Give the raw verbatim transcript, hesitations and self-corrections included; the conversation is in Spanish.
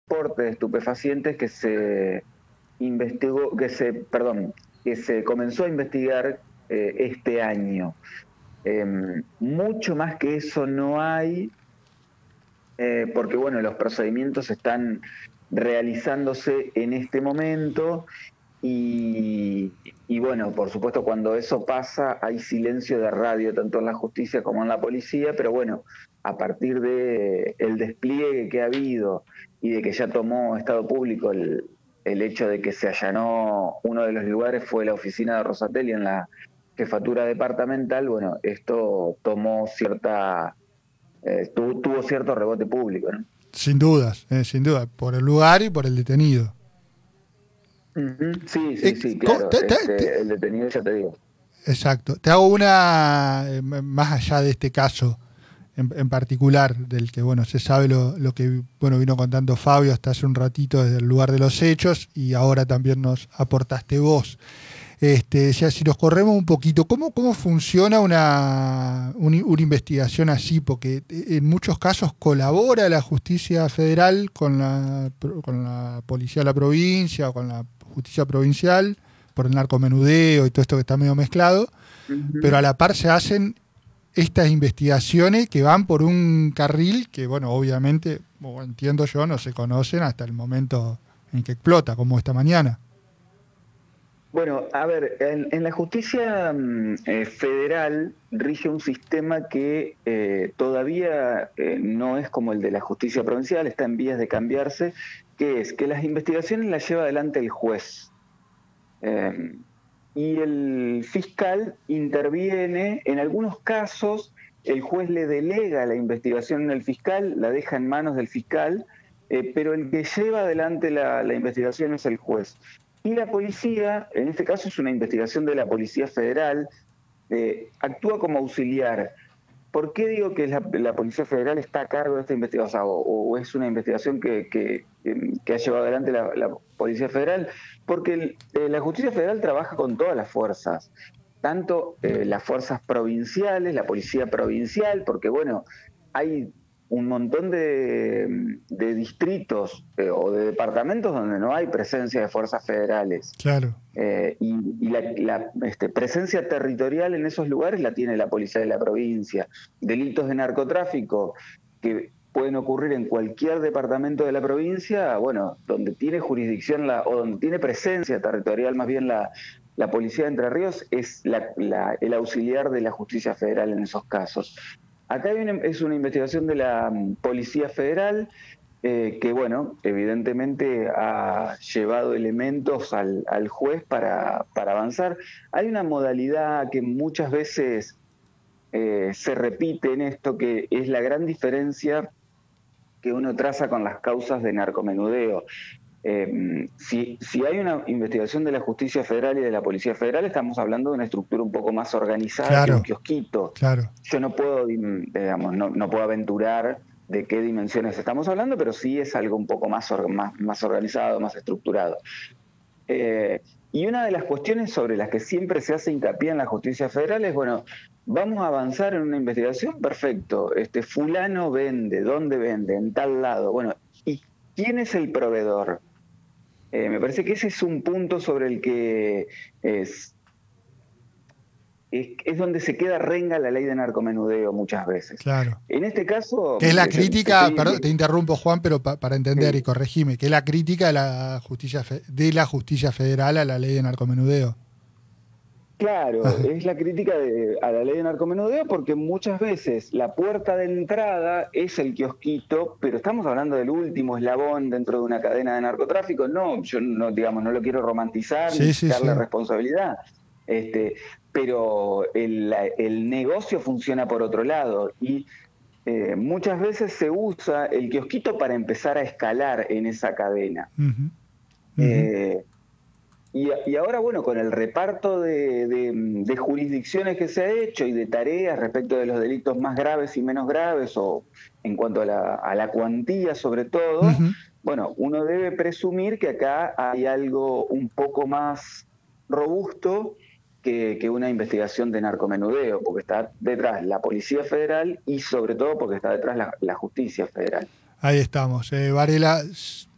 porte de estupefacientes que se investigó, que se, perdón, que se comenzó a investigar eh, este año. Eh, mucho más que eso no hay, eh, porque bueno, los procedimientos están realizándose en este momento y, y bueno, por supuesto cuando eso pasa hay silencio de radio tanto en la justicia como en la policía, pero bueno, a partir de el despliegue que ha habido y de que ya tomó estado público el, el hecho de que se allanó uno de los lugares fue la oficina de Rosatelli en la jefatura departamental, bueno, esto tomó cierta, eh, tuvo, tuvo cierto rebote público, ¿no? Sin dudas, eh, sin duda, por el lugar y por el detenido. Uh-huh. Sí, sí, Eh, sí, ¿cómo- claro. te- te- te- Este, el detenido ya te digo. exacto. Te hago una, eh, más allá de este caso en, en particular, del que bueno se sabe lo, lo que bueno vino contando Fabio hasta hace un ratito desde el lugar de los hechos y ahora también nos aportaste vos. Este, ya si nos corremos un poquito, ¿cómo, cómo funciona una, un- una investigación así? Porque en muchos casos colabora la justicia federal con la, con la policía de la provincia o con la justicia provincial por el narcomenudeo y todo esto que está medio mezclado, pero a Uh-huh. la par se hacen estas investigaciones que van por un carril que, bueno, obviamente, como entiendo yo, no se conocen hasta el momento en que explota, como esta mañana. Bueno, a ver, en, en la justicia mm, eh, federal rige un sistema que eh, todavía eh, no es como el de la justicia provincial, está en vías de cambiarse, que es que las investigaciones las lleva adelante el juez. Eh, y el fiscal interviene, en algunos casos el juez le delega la investigación al fiscal, la deja en manos del fiscal, eh, pero el que lleva adelante la, la investigación es el juez. Y la policía, en este caso es una investigación de la Policía Federal, eh, actúa como auxiliar. ¿Por qué digo que la, la Policía Federal está a cargo de esta investigación? O, o es una investigación que, que, que ha llevado adelante la, la Policía Federal. Porque el, eh, la Justicia Federal trabaja con todas las fuerzas, tanto eh, las fuerzas provinciales, la Policía Provincial, porque bueno, hay un montón de, de distritos eh, o de departamentos donde no hay presencia de fuerzas federales. Claro. Eh, y, y la, la este, presencia territorial en esos lugares la tiene la policía de la provincia. Delitos de narcotráfico que pueden ocurrir en cualquier departamento de la provincia, bueno, donde tiene jurisdicción la, o donde tiene presencia territorial más bien la, la policía de Entre Ríos, es la, la, el auxiliar de la justicia federal en esos casos. Acá hay una, es una investigación de la um, Policía Federal, eh, que, bueno, evidentemente ha llevado elementos al, al juez para, para avanzar. Hay una modalidad que muchas veces eh, se repite en esto, que es la gran diferencia que uno traza con las causas de narcomenudeo. Eh, si, si hay una investigación de la Justicia Federal y de la Policía Federal, estamos hablando de una estructura un poco más organizada que un Claro, kiosquito. claro. Yo no puedo, digamos, no, no puedo aventurar de qué dimensiones estamos hablando, pero sí es algo un poco más, or, más, más organizado, más estructurado. Eh, y una de las cuestiones sobre las que siempre se hace hincapié en la justicia federal es, bueno, vamos a avanzar en una investigación, perfecto, este fulano vende, ¿dónde vende? En tal lado. Bueno, ¿y quién es el proveedor? Eh, me parece que ese es un punto sobre el que es, es, es donde se queda renga la ley de narcomenudeo muchas veces. Claro. En este caso, Que es la yo, crítica, estoy, perdón, te interrumpo Juan, pero pa, para entender sí. y corregime, que es la crítica de la justicia de la justicia federal a la ley de narcomenudeo. Claro, es la crítica de, a la ley de narcomenudeo porque muchas veces la puerta de entrada es el kiosquito, pero estamos hablando del último eslabón dentro de una cadena de narcotráfico. No, yo no, digamos, no lo quiero romantizar ni Sí, sí, quitarle sí. responsabilidad, este, pero el, el negocio funciona por otro lado y eh, muchas veces se usa el kiosquito para empezar a escalar en esa cadena. Uh-huh. Uh-huh. Eh, Y, y ahora, bueno, con el reparto de, de, de jurisdicciones que se ha hecho y de tareas respecto de los delitos más graves y menos graves, o en cuanto a la, a la cuantía sobre todo, Uh-huh. bueno, uno debe presumir que acá hay algo un poco más robusto que, que una investigación de narcomenudeo, porque está detrás la Policía Federal y sobre todo porque está detrás la, la Justicia Federal. Ahí estamos. Eh, Varela,